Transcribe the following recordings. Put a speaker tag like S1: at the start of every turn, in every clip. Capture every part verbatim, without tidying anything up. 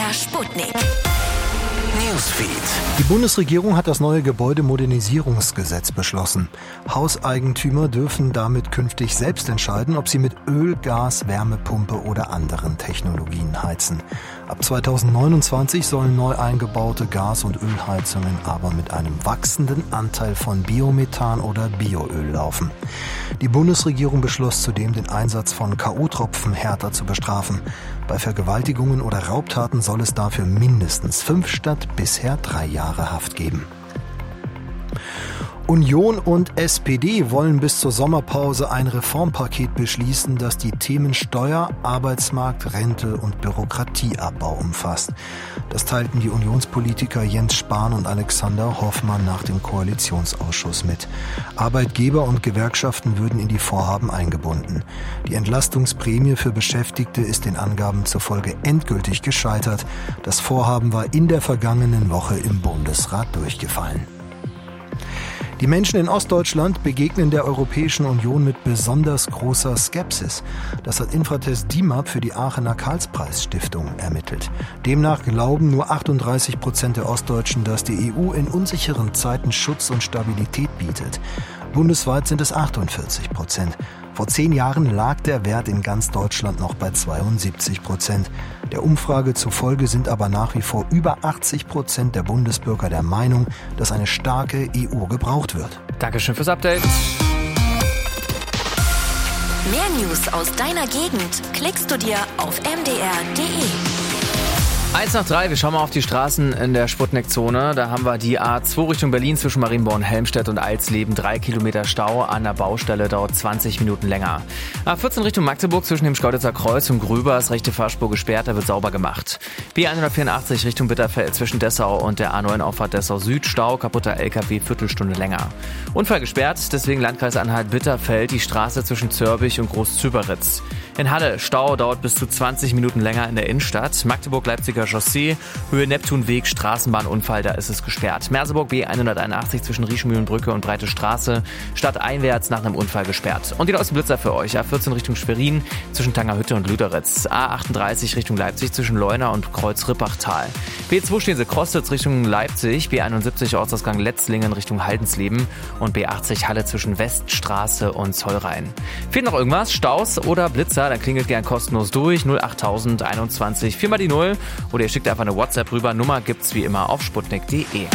S1: R Sputnik.
S2: Newsfeed.
S3: Die Bundesregierung hat das neue Gebäudemodernisierungsgesetz beschlossen. Hauseigentümer dürfen damit künftig selbst entscheiden, ob sie mit Öl, Gas, Wärmepumpe oder anderen Technologien heizen. Ab zweitausendneunundzwanzig sollen neu eingebaute Gas- und Ölheizungen aber mit einem wachsenden Anteil von Biomethan oder Bioöl laufen. Die Bundesregierung beschloss zudem, den Einsatz von K O-Tropfen härter zu bestrafen. Bei Vergewaltigungen oder Raubtaten soll es dafür mindestens fünf statt bisher drei Jahre Haft geben. Union und S P D wollen bis zur Sommerpause ein Reformpaket beschließen, das die Themen Steuer, Arbeitsmarkt, Rente und Bürokratieabbau umfasst. Das teilten die Unionspolitiker Jens Spahn und Alexander Hoffmann nach dem Koalitionsausschuss mit. Arbeitgeber und Gewerkschaften würden in die Vorhaben eingebunden. Die Entlastungsprämie für Beschäftigte ist den Angaben zufolge endgültig gescheitert. Das Vorhaben war in der vergangenen Woche im Bundesrat durchgefallen. Die Menschen in Ostdeutschland begegnen der Europäischen Union mit besonders großer Skepsis. Das hat Infratest D I M A P für die Aachener Karlspreis-Stiftung ermittelt. Demnach glauben nur achtunddreißig Prozent der Ostdeutschen, dass die E U in unsicheren Zeiten Schutz und Stabilität bietet. Bundesweit sind es achtundvierzig Prozent. Vor zehn Jahren lag der Wert in ganz Deutschland noch bei zweiundsiebzig Prozent. Der Umfrage zufolge sind aber nach wie vor über achtzig Prozent der Bundesbürger der Meinung, dass eine starke E U gebraucht wird.
S4: Dankeschön fürs Update.
S1: Mehr News aus deiner Gegend klickst du dir auf m d r punkt d e.
S4: Eins nach drei, wir schauen mal auf die Straßen in der Sputnik-Zone. Da haben wir die A zwei Richtung Berlin zwischen Marienborn, Helmstedt und Alsleben. Drei Kilometer Stau an der Baustelle, dauert zwanzig Minuten länger. A vierzehn Richtung Magdeburg zwischen dem Schkeuditzer Kreuz und Gröbers, rechte Fahrspur gesperrt, da wird sauber gemacht. B hundertvierundachtzig Richtung Bitterfeld zwischen Dessau und der A neun Auffahrt Dessau Süd. Stau, kaputter L K W, Viertelstunde länger. Unfall gesperrt, deswegen Landkreis Anhalt-Bitterfeld, die Straße zwischen Zörbich und Groß-Züberitz. In Halle, Stau dauert bis zu zwanzig Minuten länger in der Innenstadt. Magdeburg-Leipziger Chaussee, Höhe Neptunweg, Straßenbahnunfall, da ist es gesperrt. Merseburg B hunderteinundachtzig zwischen Riechmühlenbrücke und Breite Straße, stadteinwärts nach einem Unfall gesperrt. Und die neuesten Blitzer für euch. A vierzehn Richtung Schwerin zwischen Tangerhütte und Lüderitz. A achtunddreißig Richtung Leipzig zwischen Leuna und Kreuz-Rippachtal. B zwei stehen sie Krostitz Richtung Leipzig, B einundsiebzig Ortsausgang Letzlingen Richtung Haldensleben und B achtzig Halle zwischen Weststraße und Zollrhein. Fehlt noch irgendwas? Staus oder Blitzer? Dann klingelt gern kostenlos durch. null acht null null eins eins, viermal die Null. Oder ihr schickt einfach eine WhatsApp rüber. Nummer gibt's wie immer auf sputnik punkt d e.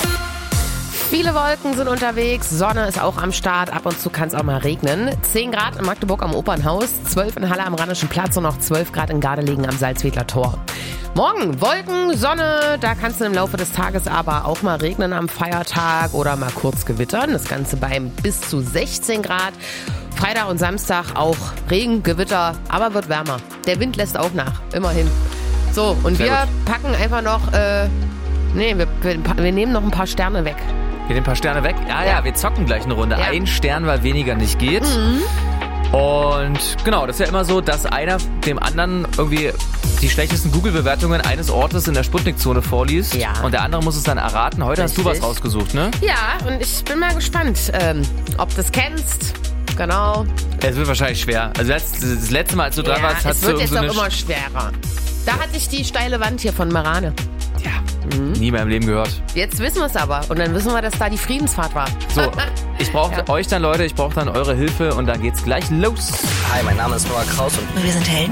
S5: Viele Wolken sind unterwegs, Sonne ist auch am Start, ab und zu kann es auch mal regnen. zehn Grad in Magdeburg am Opernhaus, zwölf in Halle am Rheinischen Platz und noch zwölf Grad in Gardelegen am Salzwedler Tor. Morgen Wolken, Sonne, da kann es im Laufe des Tages aber auch mal regnen am Feiertag oder mal kurz gewittern. Das Ganze beim bis zu sechzehn Grad. Freitag und Samstag auch Regen, Gewitter, aber wird wärmer. Der Wind lässt auch nach, immerhin. So, und
S4: Sehr
S5: wir
S4: gut.
S5: packen einfach noch, äh, nee, wir, wir, wir nehmen noch ein paar Sterne weg.
S4: Wir nehmen ein paar Sterne weg. Ah ja,
S5: Ja.
S4: wir zocken gleich eine Runde.
S5: Ja.
S4: Ein Stern, weil weniger nicht geht.
S5: Mhm.
S4: Und genau, das ist ja immer so, dass einer dem anderen irgendwie die schlechtesten Google-Bewertungen eines Ortes in der Sputnik-Zone vorliest.
S5: Ja.
S4: Und der andere muss es dann erraten. Heute hast du was
S5: Richtig.
S4: rausgesucht, ne?
S5: Ja, und ich bin mal gespannt, ähm, ob du es kennst. Genau.
S4: Es wird wahrscheinlich schwer. Also das, das letzte Mal, als du dran
S5: Ja,
S4: warst,
S5: es
S4: hast du
S5: wird jetzt
S4: so
S5: auch
S4: eine...
S5: immer schwerer. Da hatte ich die steile Wand hier von Marane.
S4: Ja, nie mehr im Leben gehört.
S5: Jetzt wissen wir es aber. Und dann wissen wir, dass da die Friedensfahrt war.
S4: So, ich brauche
S5: Ja.
S4: euch dann, Leute, ich brauche dann eure Hilfe und dann geht's gleich los.
S2: Hi, mein Name ist Noah Kraus und
S1: Wir sind Helden.